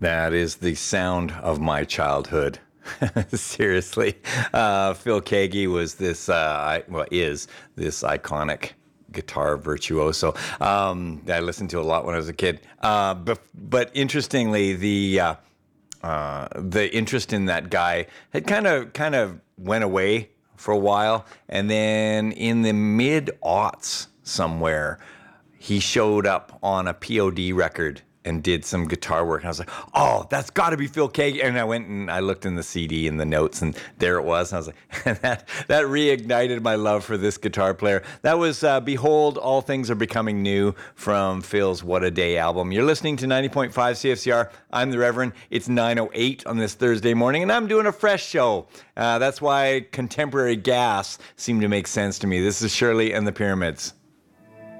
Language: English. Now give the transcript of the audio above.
That is the sound of my childhood. Seriously. Phil Keaggy was is this iconic guitar virtuoso that I listened to a lot when I was a kid. But interestingly, the interest in that guy had kind of went away for a while, and then in the mid-aughts somewhere, he showed up on a POD record and did some guitar work. And I was like, oh, that's got to be Phil Keaggy. And I went and I looked in the CD and the notes, and there it was. And I was like, and that reignited my love for this guitar player. That was Behold, All Things Are Becoming New from Phil's What a Day album. You're listening to 90.5 CFCR. I'm the Reverend. It's 9:08 on this Thursday morning, and I'm doing a fresh show. That's why contemporary gas seemed to make sense to me. This is Shirley and the Pyramids.